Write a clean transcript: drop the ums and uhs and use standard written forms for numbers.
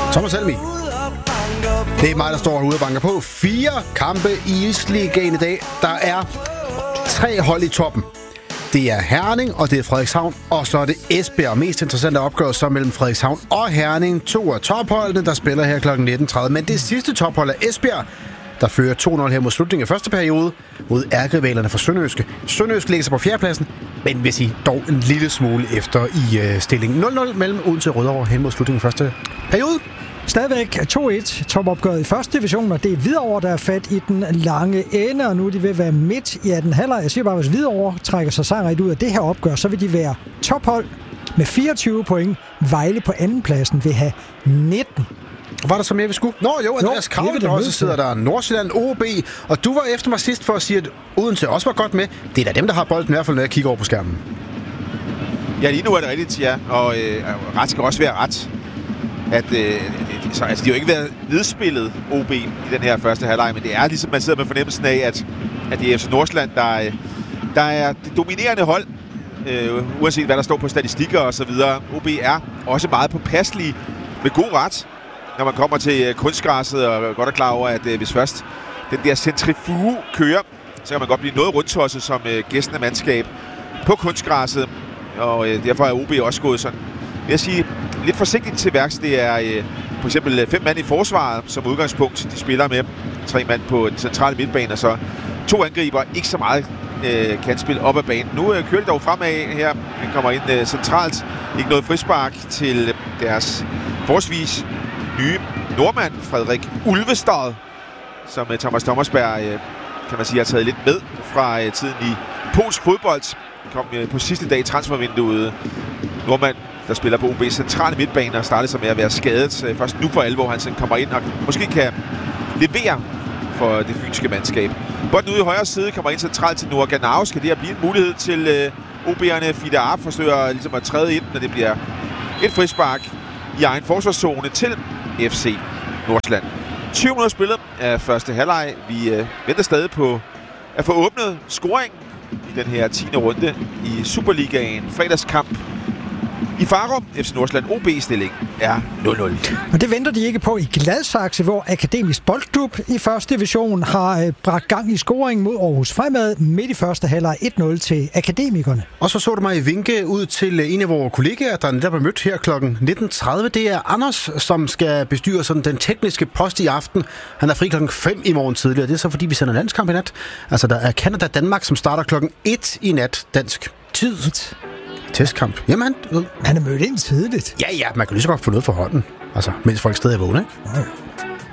Thomas Helmi. Det er mig, der står herude og banker på. 4 kampe i Isligaen i dag. Der er 3 hold i toppen. Det er Herning, og det er Frederikshavn, og så er det Esbjerg. Mest interessante opgør så mellem Frederikshavn og Herning. 2 af topholdene, der spiller her kl. 19.30. Men det sidste tophold er Esbjerg, der fører 2-0 her mod slutningen af første periode mod ærkerivalerne fra Sønderjyske. Sønderjyske ligger sig på 4. pladsen, men vil sige dog en lille smule efter i stillingen. 0-0 mellem Odense og Rødovre hen mod slutningen af første periode. Stadigvæk 2-1 topopgøret i første division, og det er Hvidovre, der er fat i den lange ende, og nu er de ved at være midt i 18 halvleg. Jeg siger bare, hvis Hvidovre trækker sig sejrigt ud af det her opgør, så vil de være tophold med 24 point. Vejle på andenpladsen vil have 19. Var der så mere, vi skulle? Andreas Kravle, der også sidder der. Nordsjælland, OB, og du var efter mig sidst for at sige, at Odense også var godt med. Det er da dem, der har bolden i hvert fald, når jeg kigger over på skærmen. Ja, lige nu er det rigtigt, ja. Og ret skal også være ret. At de har jo ikke været nedspillet OB i den her første halvleg, men det er ligesom, man sidder med fornemmelsen af, at det er FC Nordsjælland, der er det dominerende hold, uanset hvad der står på statistikker og så videre. OB er også meget påpasselige med god ret, når man kommer til kunstgræsset, og godt er klar over, at hvis først den der centrifuge kører, så kan man godt blive noget rundtosset som gæstende mandskab på kunstgræsset, og derfor er OB også gået sådan, vil jeg sige, lidt forsigtigt til værks. Det er for eksempel 5 mand i forsvaret som udgangspunkt. De spiller med 3 mand på den centrale midtbane, og så 2 angriber. Ikke så meget kantspil op ad banen. Nu kører de dog fremad her. Han kommer ind centralt. Ikke noget frispark til deres forholdsvis nye nordmand, Frederik Ulvestad, som Thomas Thomasberg, kan man sige, har taget lidt med fra tiden i polsk fodbold. Kom på sidste dag i transfervinduet. Nordmand, der spiller på OB's centrale midtbane og startede sig med at være skadet. Først nu for alvor, han kommer ind og måske kan levere for det fynske mandskab. Bolden ude i højre side kommer ind centralt til Noah Ganau. Skal det her blive en mulighed til OB'erne? Fida Arp forsøger ligesom at træde ind, når det bliver et frispark i egen forsvarszone til FC Nordsjælland. 20 minutter spillet af første halvleg. Vi venter stadig på at få åbnet scoring i den her 10. runde i Superligaen. Fredagskamp i Farum. FC Nordsjælland OB-stilling er 0-0. Og det venter de ikke på i Gladsaxe, hvor Akademisk Boldklub i første division har bragt gang i scoring mod Aarhus Fremad midt i første halvleg 1-0 til Akademikerne. Og så du mig i vinke ud til en af vores kollegaer, der netop er mødt her kl. 19.30. Det er Anders, som skal bestyre sådan den tekniske post i aften. Han er fri kl. 5 i morgen tidligere. Det er så fordi, vi sender landskamp i nat. Altså, der er Canada-Danmark, som starter kl. 1 i nat dansk tid. Testkamp. Jamen, han er mødt ind tidligt. Ja, man kan lige så godt få noget for hånden. Altså, mens folk stadig er vågne, ikke? Ja.